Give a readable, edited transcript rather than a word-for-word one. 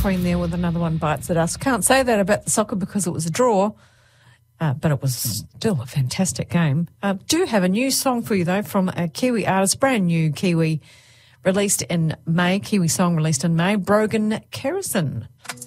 Queen there with Another One Bites the Dust. Can't say that about the soccer because it was a draw, but it was still a fantastic game. Do have a new song for you, though, from a Kiwi artist, brand new Kiwi, released in May, Kiwi song released in May, Brogan Kerrison.